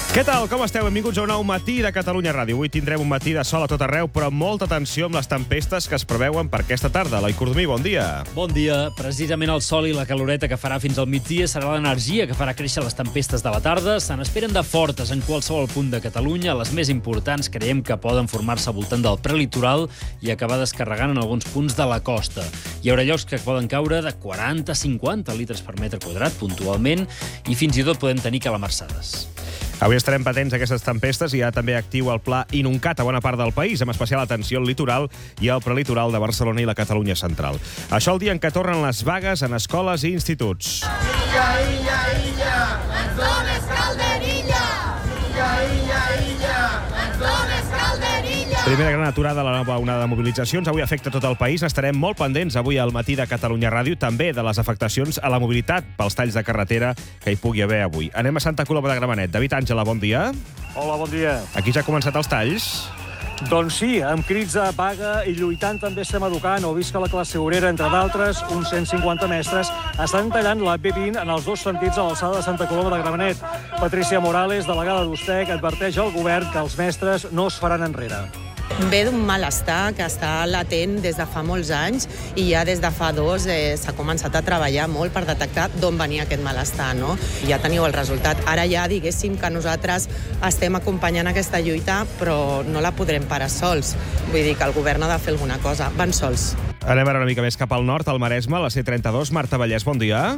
Què tal? Com esteu? Benvinguts a un nou matí de Catalunya Ràdio. Avui tindrem un matí de sol a tot arreu, però molta atenció amb les tempestes que es preveuen per aquesta tarda. Eloi Cordomí, bon dia. Bon dia. Precisament el sol i la caloreta que farà fins al migdia serà l'energia que farà créixer les tempestes de la tarda. Se n'esperen de fortes en qualsevol punt de Catalunya. Les més importants creiem que poden formar-se al voltant del prelitoral i acabar descarregant en alguns punts de la costa. Hi haurà llocs que poden caure de 40-50 litres per metre quadrat puntualment i fins i tot podem tenir calamarsades. Avui estarem patents a aquestes tempestes i hi ha també actiu el pla Inuncat a bona part del país, amb especial atenció al litoral i al prelitoral de Barcelona i la Catalunya central. Això el dia en què tornen les vagues en escoles i instituts. Illa, illa, illa, ens dones calderilla! Illa, illa, illa, ens dones calderilla! Primera gran aturada a la nova onada de mobilitzacions. Avui afecta tot el país. Estarem molt pendents avui al matí de Catalunya Ràdio, també de les afectacions a la mobilitat pels talls de carretera que hi pugui haver avui. Anem a Santa Coloma de Gramenet. David Àngela, bon dia. Hola, bon dia. Aquí ja han començat els talls. Doncs sí, amb crits de vaga i lluitant també estem educant. Heu vist que la classe obrera, entre d'altres, uns 150 mestres, estan tallant la B20 en els dos sentits a l'alçada de Santa Coloma de Gramenet. Patricia Morales, delegada d'Ustec, adverteix al govern que els mestres no es faran enrere. Ve d'un malestar que està latent des de fa molts anys i ja des de fa dos s'ha començat a treballar molt per detectar d'on venia aquest malestar, no? Ja teniu el resultat. Ara ja diguéssim que nosaltres estem acompanyant aquesta lluita, però no la podrem parar sols. Vull dir que el govern ha de fer alguna cosa. Van sols. Anem ara una mica més cap al nord, al Maresme, la C32. Marta Vallès, bon dia.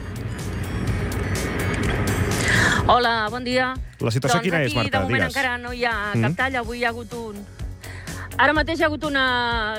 Hola, bon dia. La situació quina és, Marta? De moment Digues. encara no hi ha cap tall. Avui hi ha hagut Ara mateix hi ha hagut una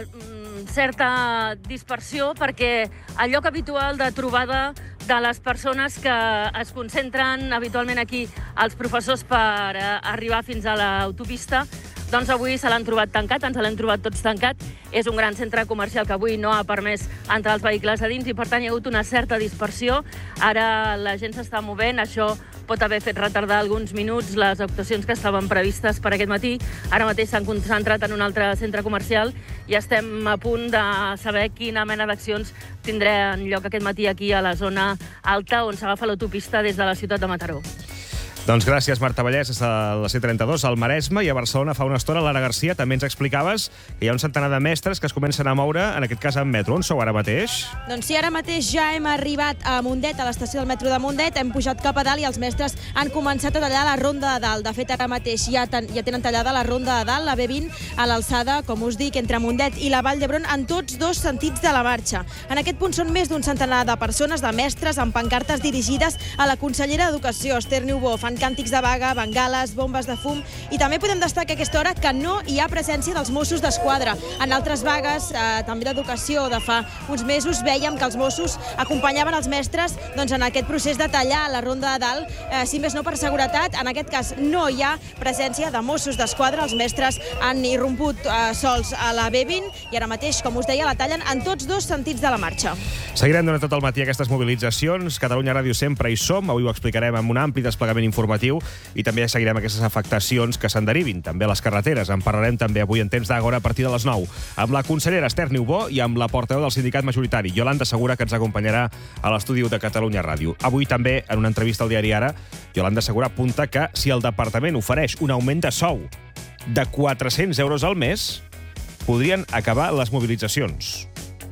certa dispersió perquè el lloc habitual de trobada de les persones que es concentren habitualment aquí, els professors, per arribar fins a l'autopista, doncs avui se l'han trobat tancat, ens l'hem trobat tots tancat. És un gran centre comercial que avui no ha permès entrar els vehicles a dins i, per tant, hi ha hagut una certa dispersió. Ara la gent s'està movent, això pot haver fet retardar alguns minuts les actuacions que estaven previstes per aquest matí. Ara mateix s'han concentrat en un altre centre comercial i estem a punt de saber quina mena d'accions tindran lloc aquest matí aquí a la zona alta on s'agafa l'autopista des de la ciutat de Mataró. Doncs gràcies, Marta Vallès. És a la C32, al Maresme, i a Barcelona fa una estona. Lara Garcia, també ens explicaves que hi ha un centenar de mestres que es comencen a moure, en aquest cas en metro. On sou ara mateix? Doncs sí, ara mateix ja hem arribat a Mundet, a l'estació del metro de Mundet, hem pujat cap a dalt i els mestres han començat a tallar la ronda de dalt. De fet, ara mateix ja tenen tallada la ronda de dalt, la B20, a l'alçada, com us dic, entre Mundet i la Vall d'Hebron, en tots dos sentits de la marxa. En aquest punt són més d'un centenar de persones, de mestres, amb pancartes dirigides a la consellera d'Educació, Esther Niubó. Fan càntics de vaga, bengales, bombes de fum, i també podem destacar a aquesta hora que no hi ha presència dels Mossos d'Esquadra. En altres vagues, també d'educació, de fa uns mesos, vèiem que els Mossos acompanyaven els mestres doncs, en aquest procés de tallar la ronda de dalt, si més no per seguretat. En aquest cas no hi ha presència de Mossos d'Esquadra, els mestres han irromput sols a la B20 i ara mateix, com us deia, la tallen en tots dos sentits de la marxa. Seguirem durant tot el matí aquestes mobilitzacions. Catalunya Ràdio sempre hi som. Avui ho explicarem amb un ampli desplegament informatiu i també seguirem aquestes afectacions que se'n derivin, també a les carreteres. En parlarem també avui en temps d'Àgora a partir de les 9, amb la consellera Esther Niubó i amb la portaveu del sindicat majoritari, Yolanda Segura, que ens acompanyarà a l'estudi de Catalunya Ràdio. Avui també, en una entrevista al diari Ara, Yolanda Segura apunta que si el departament ofereix un augment de sou de 400 euros al mes, podrien acabar les mobilitzacions.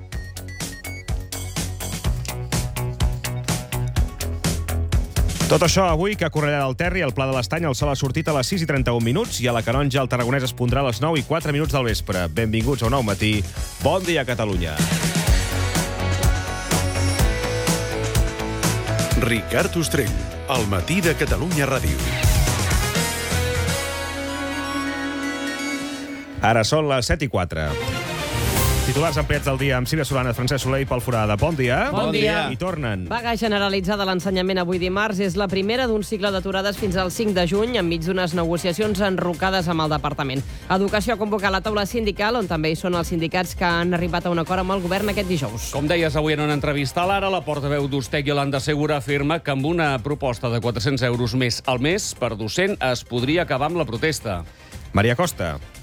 Tot això avui, que a Cornellà del Terri, al Pla de l'Estany, el sol ha sortit a les 6:31 i a la Canonja el Tarragonès es pondrà a les 9:04 del vespre. Benvinguts a un nou matí. Bon dia, Catalunya. Ricard Ostrell, al matí de Catalunya Ràdio. Ara són les 7:04. Titulars ampliats del dia amb Sílvia Solana, Francesc Soler i Pol Forada. Bon dia. Bon dia. I tornen. Vaga generalitzada a l'ensenyament avui dimarts és la primera d'un cicle d'aturades fins al 5 de juny, enmig d'unes negociacions enrocades amb el departament. Educació ha convocat la taula sindical, on també hi són els sindicats que han arribat a un acord amb el govern aquest dijous. Com deies avui en una entrevista a l'Ara, la portaveu d'Ustec, Yolanda Segura, afirma que amb una proposta de 400 euros més al mes per docent es podria acabar amb la protesta. Maria Costa.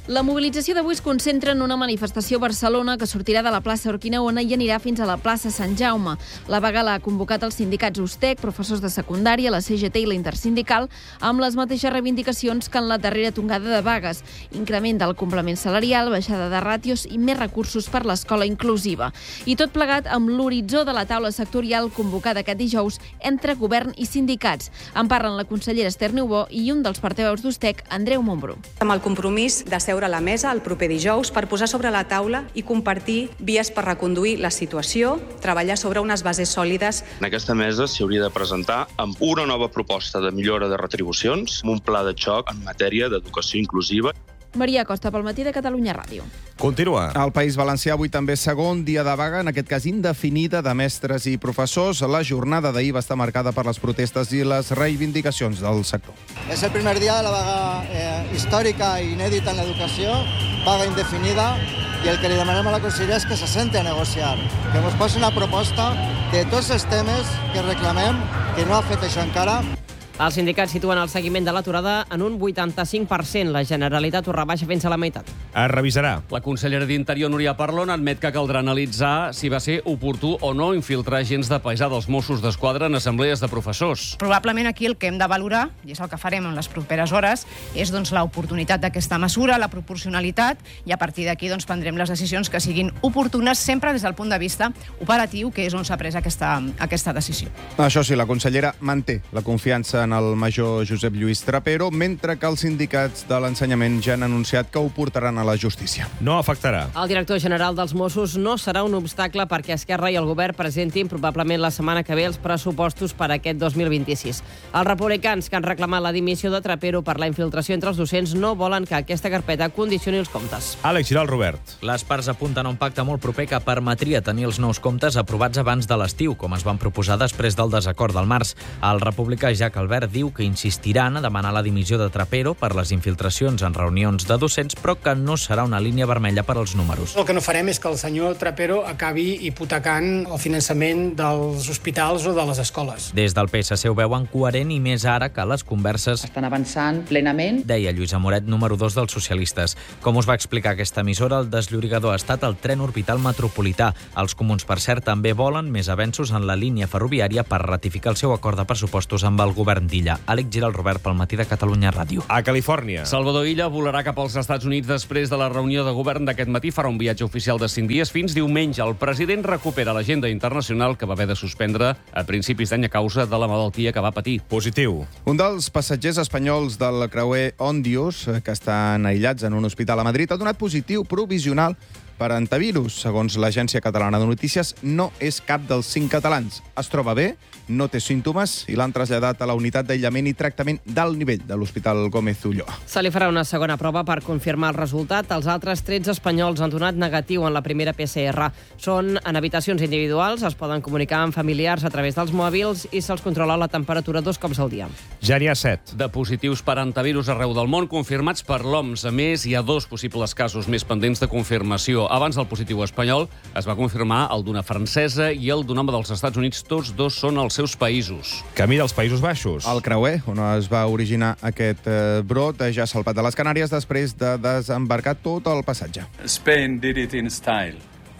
La mobilització d'avui es concentra en una manifestació a Barcelona que sortirà de la plaça Urquinaona i anirà fins a la plaça Sant Jaume. La vaga l'ha convocat els sindicats USTEC, professors de secundària, la CGT i la Intersindical, amb les mateixes reivindicacions que en la darrera tongada de vagues. Increment del complement salarial, baixada de ràtios i més recursos per l'escola inclusiva. I tot plegat amb l'horitzó de la taula sectorial convocada aquest dijous entre govern i sindicats. En parlen la consellera Esther Niubó i un dels portaveus d'USTEC, Andreu Montbrú. Amb el compromís de seure a la mesa el proper dijous per posar sobre la taula i compartir vies per reconduir la situació, treballar sobre unes bases sòlides. En aquesta mesa s'hi hauria de presentar amb una nova proposta de millora de retribucions, amb un pla de xoc en matèria d'educació inclusiva. Maria Costa, pel matí de Catalunya Ràdio. Continua. Al País Valencià avui també segon dia de vaga, en aquest cas indefinida, de mestres i professors. La jornada d'ahir va estar marcada per les protestes i les reivindicacions del sector. És el primer dia de la vaga històrica i inèdita en l'educació, vaga indefinida, i el que li demanem a la consellera és que se senti a negociar, que ens posi una proposta de tots els temes que reclamem, que no ha fet això encara. Els sindicats situen el seguiment de l'aturada en un 85%. La Generalitat ho rebaixa fins a la meitat. Es revisarà. La consellera d'Interior, Núria Parlon, admet que caldrà analitzar si va ser oportú o no infiltrar agents de paisà dels Mossos d'Esquadra en assemblees de professors. Probablement aquí el que hem de valorar, i és el que farem en les properes hores, és l'oportunitat d'aquesta mesura, la proporcionalitat, i a partir d'aquí prendrem les decisions que siguin oportunes, sempre des del punt de vista operatiu, que és on s'ha pres aquesta decisió. Això sí, la consellera manté la confiança en el major Josep Lluís Trapero, mentre que els sindicats de l'ensenyament ja han anunciat que ho portaran a la justícia. No afectarà. El director general dels Mossos no serà un obstacle perquè Esquerra i el govern presentin probablement la setmana que ve els pressupostos per a aquest 2026. Els republicans que han reclamat la dimissió de Trapero per la infiltració entre els docents no volen que aquesta carpeta condicioni els comptes. Àlex Giral, Robert. Les parts apunten a un pacte molt proper que permetria tenir els nous comptes aprovats abans de l'estiu, com es van proposar després del desacord del març. El republicà Jack Albert diu que insistiran a demanar la dimissió de Trapero per les infiltracions en reunions de docents, però que no serà una línia vermella per als números. El que no farem és que el senyor Trapero acabi hipotecant el finançament dels hospitals o de les escoles. Des del PSC ho veuen coherent i més ara que les converses estan avançant plenament, deia Lluïsa Moret, número 2 dels socialistes. Com us va explicar aquesta emissora, el desllorigador ha estat el tren orbital metropolità. Els comuns, per cert, també volen més avenços en la línia ferroviària per ratificar el seu acord de pressupostos amb el govern d'Illa. Àlex Giral, Robert, pel matí de Catalunya Ràdio. A Califòrnia. Salvador Illa volarà cap als Estats Units després de la reunió de govern d'aquest matí. Farà un viatge oficial de 5 dies fins diumenge. El president recupera l'agenda internacional que va haver de suspendre a principis d'any a causa de la malaltia que va patir. Positiu. Un dels passatgers espanyols del creuer Ondius, que estan aïllats en un hospital a Madrid, ha donat positiu provisional per antivirus. Segons l'Agència Catalana de Notícies, no és cap dels 5 catalans. Es troba bé, no té símptomes i l'han traslladat a la unitat d'aïllament i tractament d'alt nivell de l'Hospital Gómez Ulloa. Se li farà una segona prova per confirmar el resultat. Els altres 13 espanyols han donat negatiu en la primera PCR. Són en habitacions individuals, es poden comunicar amb familiars a través dels mòbils i se'ls controla la temperatura 2 cops al dia. Ja n'hi ha 7. De positius per antivirus arreu del món confirmats per l'OMS. A més, hi ha 2 possibles casos més pendents de confirmació. Abans del positiu espanyol es va confirmar el d'una francesa i el d'un home dels Estats Units. Tots 2 són als seus països. Camí dels Països Baixos. El creuer, on es va originar aquest brot, ja ha salpat de les Canàries després de desembarcar tot el passatge. Spain did it in style.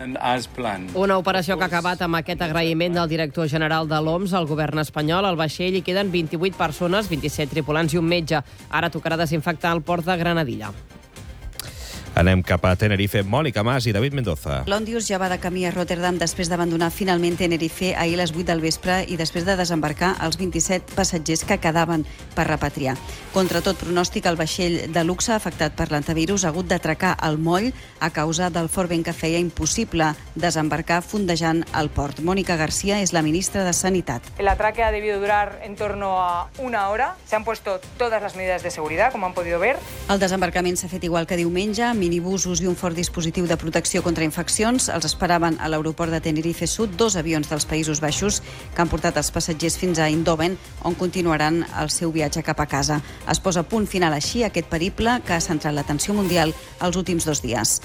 Una operació que ha acabat amb aquest agraïment del director general de l'OMS al govern espanyol. Al vaixell hi queden 28 persones, 27 tripulants i un metge. Ara tocarà desinfectar el port de Granadilla. Anem cap a Tenerife. Mònica Mas i David Mendoza. L'Ondius ja va de camí a Rotterdam després d'abandonar finalment Tenerife ahir a les 8 del vespre i després de desembarcar els 27 passatgers que quedaven per repatriar. Contra tot pronòstic, el vaixell de luxe afectat per l'antivirus ha hagut d'atracar al moll a causa del fort vent que feia impossible desembarcar fondejant el port. Mònica García és la ministra de Sanitat. El atraque ha debido durar en torno a 1 hora. Se han puesto todas las medidas de seguridad, como han podido ver. El desembarcament s'ha fet igual que diumenge, minibusos i un fort dispositiu de protecció contra infeccions. Els esperaven a l'aeroport de Tenerife Sud 2 avions dels Països Baixos que han portat els passatgers fins a Eindhoven, on continuaran el seu viatge cap a casa. Es posa punt final així a aquest periple que ha centrat l'atenció mundial els últims 2 dies.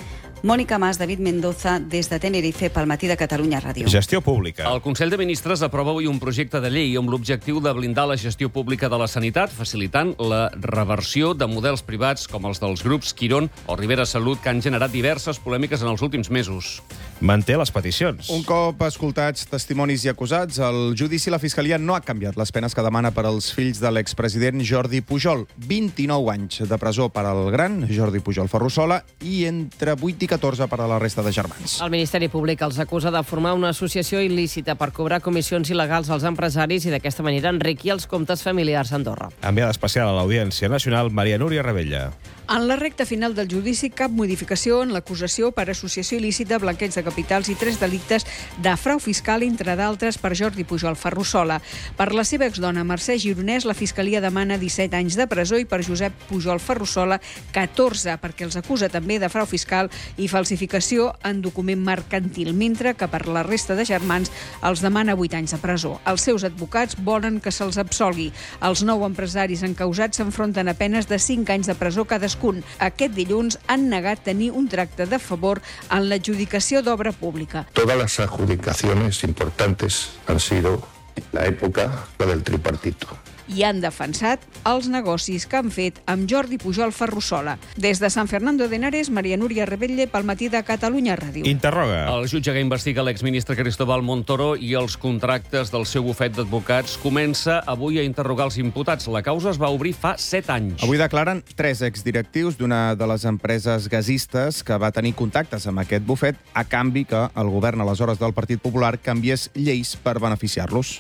Mònica Mas, David Mendoza, des de Tenerife, pel Matí de Catalunya Ràdio. Gestió pública. El Consell de Ministres aprova avui un projecte de llei amb l'objectiu de blindar la gestió pública de la sanitat, facilitant la reversió de models privats com els dels grups Quirón o Rivera Salut, que han generat diverses polèmiques en els últims mesos. Manté les peticions. Un cop escoltats testimonis i acusats, el judici la Fiscalia no ha canviat les penes que demana per als fills de l'expresident Jordi Pujol. 29 anys de presó per al gran Jordi Pujol Ferrusola i entre 8 i 14 per a la resta de germans. El Ministeri Públic els acusa de formar una associació il·lícita per cobrar comissions il·legals als empresaris i d'aquesta manera enriquir els comptes familiars a Andorra. Enviada especial a l'Audiència Nacional, Maria Núria Rebella. En la recta final del judici, cap modificació en l'acusació per associació il·lícita, blanqueig de capitals i 3 delictes de frau fiscal, entre d'altres, per Jordi Pujol Ferrusola. Per la seva exdona, Mercè Gironès, la Fiscalia demana 17 anys de presó i per Josep Pujol Ferrusola 14, perquè els acusa també de frau fiscal i falsificació en document mercantil, mentre que per la resta de germans els demana 8 anys de presó. Els seus advocats volen que se'ls absolgui. Els 9 empresaris encausats s'enfronten a penes de 5 anys de presó cadascun. Aquest dilluns han negat tenir un tracte de favor en l'adjudicació d'obra pública. Todas las adjudicaciones importantes han sido en la época del tripartito. I han defensat els negocis que han fet amb Jordi Pujol Ferrusola. Des de Sant Fernando de Henares, Maria Núria Rebella pel Matí de Catalunya Ràdio. Interroga. El jutge que investiga l'exministre Cristóbal Montoro i els contractes del seu bufet d'advocats comença avui a interrogar els imputats. La causa es va obrir fa 7 anys. Avui declaren 3 exdirectius d'una de les empreses gasistes que va tenir contactes amb aquest bufet a canvi que el govern aleshores del Partit Popular canviés lleis per beneficiar-los.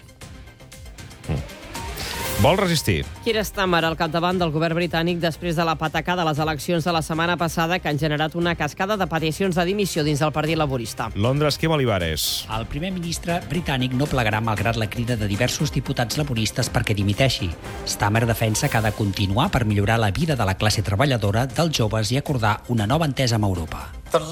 Vol resistir. Keir Starmer al capdavant del govern britànic després de la patacada de les eleccions de la setmana passada que han generat una cascada de peticions de dimissió dins del Partit Laborista. Londres, Quim Olivares. El primer ministre britànic no plegarà malgrat la crida de diversos diputats laboristes perquè dimiteixi. Starmer defensa que ha de continuar per millorar la vida de la classe treballadora, dels joves i acordar una nova entesa amb Europa.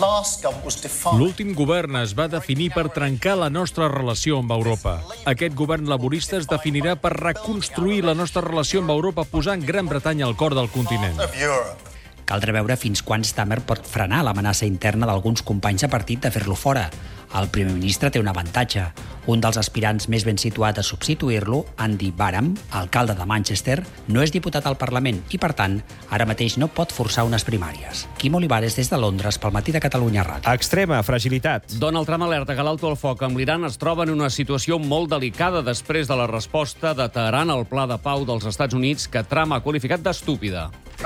L'últim govern es va definir per trencar la nostra relació amb Europa. Aquest govern laborista es definirà per reconstruir la nostra relació amb Europa posant Gran Bretanya al cor del continent. Caldrà veure fins quan Starmer pot frenar l'amenaça interna d'alguns companys de partit de fer-lo fora. El primer ministre té un avantatge. Un dels aspirants més ben situat a substituir-lo, Andy Barham, alcalde de Manchester, no és diputat al Parlament i, per tant, ara mateix no pot forçar unes primàries. Quim Olivares des de Londres pel Matí de Catalunya Ràdio. Extrema fragilitat. Donald Trump alerta que l'alto al foc amb l'Iran es troba en una situació molt delicada després de la resposta de Teheran al pla de pau dels Estats Units que Trump ha qualificat d'estúpida.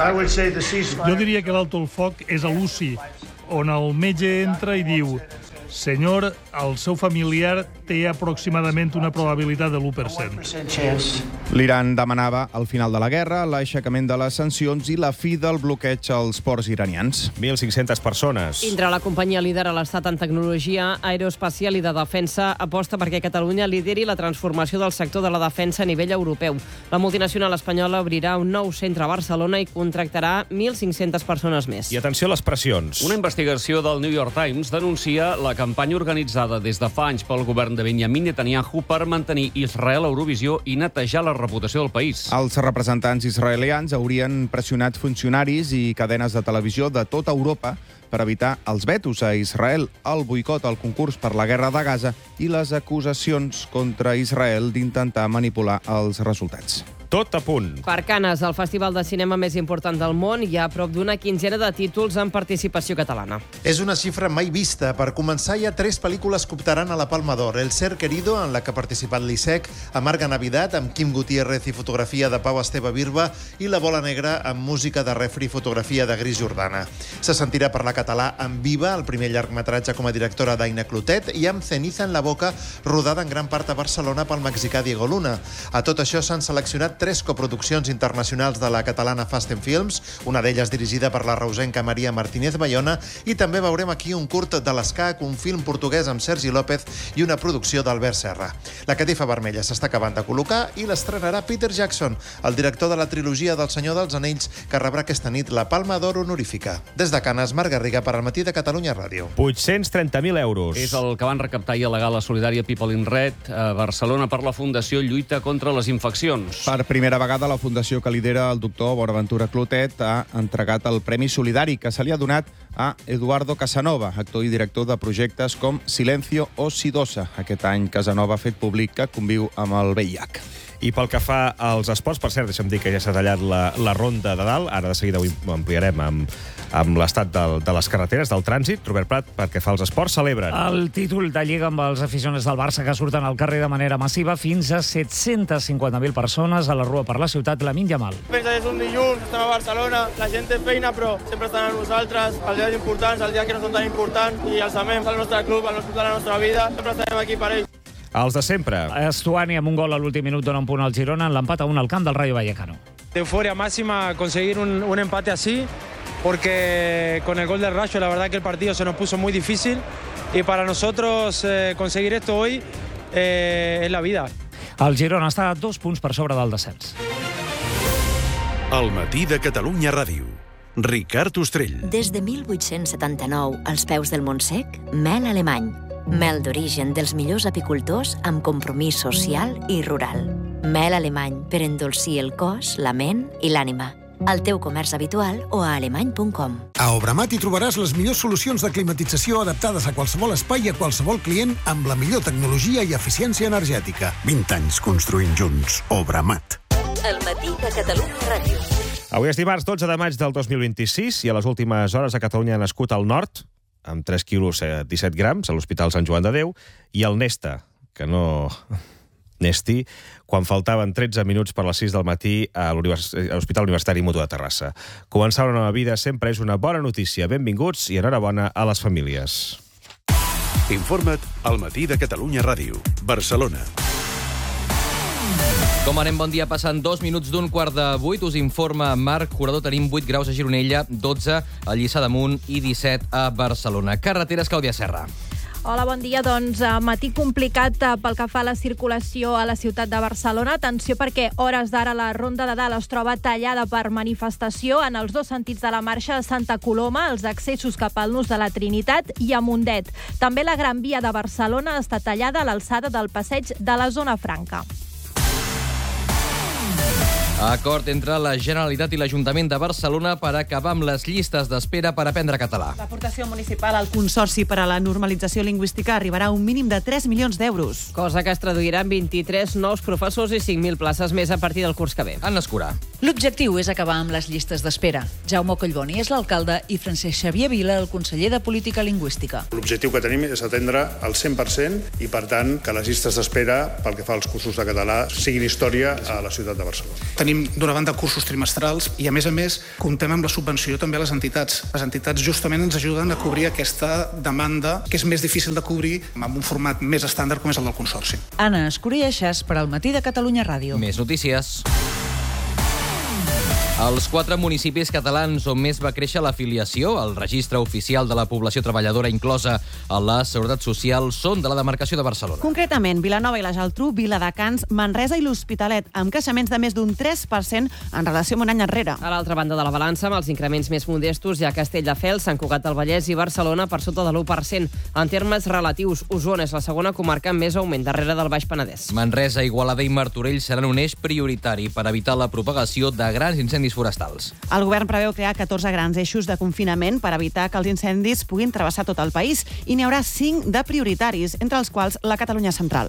Jo diria que l'alto al foc és a l'UCI, on el metge entra i diu: senyor, el seu familiar té aproximadament una probabilitat de l'1%. L'Iran demanava el final de la guerra, l'aixecament de les sancions i la fi del bloqueig als ports iranians. 1.500 persones. Indra, la companyia líder a l'Estat en tecnologia aeroespacial i de defensa, aposta perquè Catalunya lideri la transformació del sector de la defensa a nivell europeu. La multinacional espanyola obrirà un nou centre a Barcelona i contractarà 1.500 persones més. I atenció a les pressions. Una investigació del New York Times denuncia la campanya organitzada des de fa anys pel govern de Benjamin Netanyahu per mantenir Israel a Eurovisió i netejar la reputació del país. Els representants israelians haurien pressionat funcionaris i cadenes de televisió de tota Europa per evitar els vetos a Israel, el boicot al concurs per la guerra de Gaza i les acusacions contra Israel d'intentar manipular els resultats. Tot a punt. Per Canes, el festival de cinema més important del món, hi ha prop d'una quinzena de títols en participació catalana. És una xifra mai vista. Per començar, hi ha 3 pel·lícules que optaran a la Palma d'Or. El Ser Querido, en la que ha participat l'ISEC, Amarga Navidad, amb Quim Gutiérrez i fotografia de Pau Esteve Birba, i La Bola Negra, amb música de Refri i fotografia de Gris Jordana. Se sentirà parlar català amb Viva, el primer llargmetratge com a directora d'Aina Clotet, i amb Ceniza en la boca, rodada en gran part a Barcelona pel mexicà Diego Luna. A tot això s'han seleccionat 3 coproduccions internacionals de la catalana Fast & Films, una d'elles dirigida per la reusenca Maria Martínez Bayona, i també veurem aquí un curt de l'Escac, un film portuguès amb Sergi López i una producció d'Albert Serra. La catifa vermella s'està acabant de col·locar i l'estrenarà Peter Jackson, el director de la trilogia del Senyor dels Anells, que rebrà aquesta nit la Palma d'Or honorífica. Des de Canes, Marc Garriga per al Matí de Catalunya Ràdio. 830.000 euros. És el que van recaptar i a la gala solidària People in Red a Barcelona per la Fundació Lluita contra les Infeccions. Per primera vegada la fundació que lidera el doctor Bonaventura Clotet ha entregat el Premi Solidari que se li ha donat a Eduardo Casanova, actor i director de projectes com Silencio o Sidosa. Aquest any Casanova ha fet públic que conviu amb el VIH. I pel que fa als esports, per cert, deixa'm dir que ja s'ha tallat la ronda de dalt. Ara de seguida ho ampliarem amb l'estat de les carreteres, del trànsit. Robert Prat, perquè fa els esports, celebren el títol de Lliga amb els aficionats del Barça que surten al carrer de manera massiva, fins a 750.000 persones a la rua per la ciutat Lamine Yamal. Pensa que és un dilluns, estem a Barcelona, la gent té feina, però sempre estan amb nosaltres, els dies importants, els dies que no són tan importants, i els amem al nostre club, al nostre club de la nostra vida, sempre estarem aquí per ells. Els de sempre. Estuani amb un gol a l'últim minut dona un punt al Girona en l'empat a 1 al camp del Rayo Vallecano. De euforia máxima conseguir un empate así, porque con el gol del Rayo la verdad que el partido se nos puso muy difícil y para nosotros conseguir esto hoy es la vida. El Girona està a 2 punts per sobre del descens. El matí de Catalunya Ràdio. Ricard Ostrell. Des de 1879, als peus del Montsec, mel alemany. Mel d'origen dels millors apicultors amb compromís social i rural. Mel alemany per endolcir el cos, la ment i l'ànima. Al teu comerç habitual o a alemany.com. A Obramat hi trobaràs les millors solucions de climatització adaptades a qualsevol espai i a qualsevol client amb la millor tecnologia i eficiència energètica. 20 anys construint junts. Obramat. El matí de Catalunya Ràdio. Avui és dimarts 12 de maig del 2026 i a les últimes hores a Catalunya ha nascut el Nord, amb 3 quilos 17 grams, a l'Hospital Sant Joan de Déu, i el Nesta, que no... Nesti, quan faltaven 13 minuts per les 6 del matí a l'Hospital Universitari Mutu de Terrassa. Començar una nova vida sempre és una bona notícia. Benvinguts i enhorabona a les famílies. Informa't al matí de Catalunya Ràdio. Barcelona. Com anem? Bon dia. Passant 2 minuts d'un 7:15. Us informa Marc Jurador. Tenim 8 graus a Gironella, 12 a Lliçà d'Amunt i 17 a Barcelona. Carreteres, Clàudia Serra. Hola, bon dia. Doncs matí complicat pel que fa a la circulació a la ciutat de Barcelona. Atenció perquè hores d'ara la Ronda de Dalt es troba tallada per manifestació en els 2 sentits de la marxa a Santa Coloma, els accessos cap al Nus de la Trinitat i a Mundet. També la Gran Via de Barcelona està tallada a l'alçada del passeig de la Zona Franca. Acord entre la Generalitat i l'Ajuntament de Barcelona per acabar amb les llistes d'espera per aprendre català. L'aportació municipal al Consorci per a la Normalització Lingüística arribarà a un mínim de 3 milions d'euros. Cosa que es traduirà en 23 nous professors i 5.000 places més a partir del curs que ve. Anna Escurà. L'objectiu és acabar amb les llistes d'espera. Jaume Collboni és l'alcalde i Francesc Xavier Vila, el conseller de Política Lingüística. L'objectiu que tenim és atendre al 100% i, per tant, que les llistes d'espera pel que fa als cursos de català siguin història a la ciutat de Barcelona. Tenim, d'una banda, cursos trimestrals i, a més, comptem amb la subvenció també a les entitats. Les entitats justament ens ajuden a cobrir aquesta demanda que és més difícil de cobrir amb un format més estàndard com és el del Consorci. Anna Escurieixas per al Matí de Catalunya Ràdio. Més notícies. Els 4 municipis catalans on més va créixer l'afiliació al registre oficial de la població treballadora inclosa a la Seguretat Social són de la demarcació de Barcelona. Concretament, Vilanova i la Geltrú, Viladecans, Manresa i l'Hospitalet, amb creixements de més d'un 3% en relació amb un any enrere. A l'altra banda de la balança, amb els increments més modestos, hi ha Castelldefels, Sant Cugat del Vallès i Barcelona per sota de l'1%. En termes relatius, Osona és la segona comarca amb més augment darrere del Baix Penedès. Manresa, Igualada i Martorell seran un eix prioritari per evitar la propagació de grans incendis forestals. El govern preveu crear 14 grans eixos de confinament per evitar que els incendis puguin travessar tot el país i n'hi haurà 5 de prioritaris, entre els quals la Catalunya Central.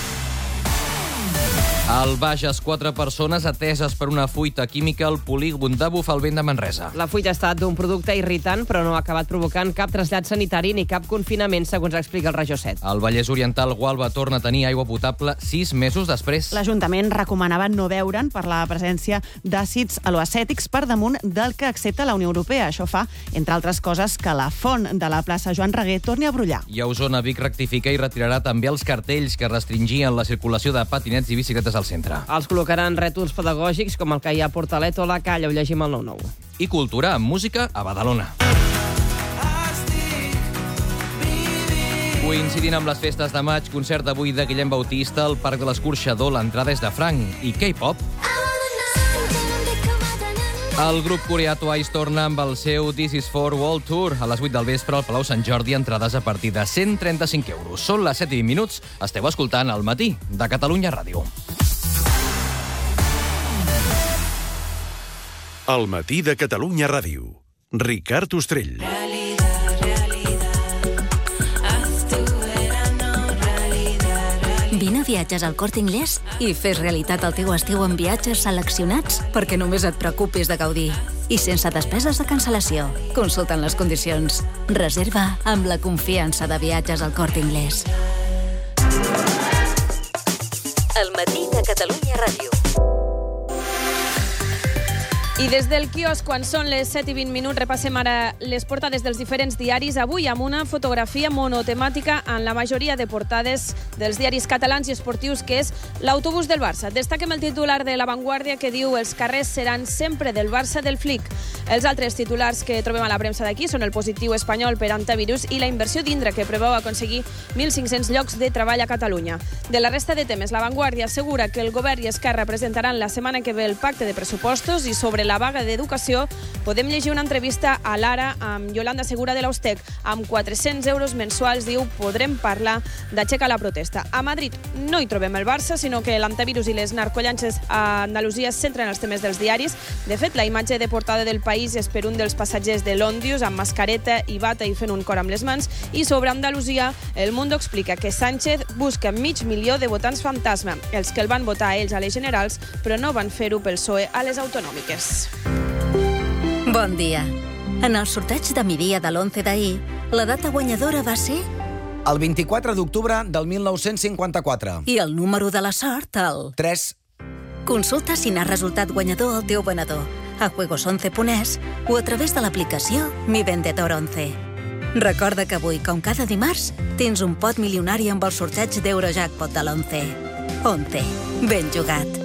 Al Bages, 4 persones ateses per una fuita química al polígon de Bufalvent de Manresa. La fuita ha estat d'un producte irritant, però no ha acabat provocant cap trasllat sanitari ni cap confinament, segons explica el Regió 7. Al Vallès Oriental, Gualba torna a tenir aigua potable 6 mesos després. L'Ajuntament recomanava no beure'n per la presència d'àcids aloacètics per damunt del que accepta la Unió Europea. Això fa, entre altres coses, que la font de la plaça Joan Reguer torni a brollar. I a Osona, Vic rectifica i retirarà també els cartells que restringien la circulació de patinets i bicicletes al centre. Els col·locaran rètols pedagògics com el que hi ha a Portalet o la Calla, ho llegim al 9-9. I cultura amb música a Badalona. Coincidint amb les festes de maig, concert d'avui de Guillem Bautista al Parc de l'Escorxador, l'entrada és de franc. I K-pop? El grup coreà Twice torna amb el seu This Is For World Tour a les 8 del vespre al Palau Sant Jordi, entrades a partir de 135 euros. Són les 7:20. Esteu escoltant El Matí de Catalunya Ràdio. El matí de Catalunya Ràdio. Ricard Ostrell. Vine a Viatges al Corte Inglés i fes realitat el teu estiu amb viatges seleccionats perquè només et preocupis de gaudir. I sense despeses de cancel·lació. Consulta'n les condicions. Reserva amb la confiança de Viatges al Corte Inglés. El matí de Catalunya Ràdio. I des del quiosc, quan són les 7:20, repassem ara les portades dels diferents diaris. Avui amb una fotografia monotemàtica en la majoria de portades dels diaris catalans i esportius, que és l'autobús del Barça. Destaquem el titular de La Vanguardia, que diu «Els carrers seran sempre del Barça del Flick». Els altres titulars que trobem a la premsa d'aquí són el positiu espanyol per antivirus i la inversió d'Indra, que preveu aconseguir 1.500 llocs de treball a Catalunya. De la resta de temes, La Vanguardia assegura que el govern i Esquerra presentaran la setmana que ve el pacte de pressupostos, i sobre la vaga d'educació podem llegir una entrevista a l'Ara amb Yolanda Segura de l'Austec. Amb 400 euros mensuals, diu, podrem parlar d'aixecar la protesta. A Madrid no hi trobem el Barça, sinó que l'antivirus i les narcollanxes a Andalusia centren els temes dels diaris. De fet, la imatge de portada del País és per un dels passatgers de l'Òndius amb mascareta i bata i fent un cor amb les mans. I sobre Andalusia, El Mundo explica que Sánchez busca 500.000 de votants fantasma, els que el van votar a ells a les generals, però no van fer-ho pel PSOE a les autonòmiques. Bon dia. En el sorteig de migdia de l'11 d'ahir, la data guanyadora va ser... El 24 d'octubre del 1954. I el número de la sort, el... 3. Consulta si n'ha resultat guanyador el teu venedor a juegos11.es o a través de l'aplicació Mi Vendedor 11. Recorda que avui, com cada dimarts, tens un pot milionari amb el sorteig d'Eurojackpot de l'11. 11. Ben jugat.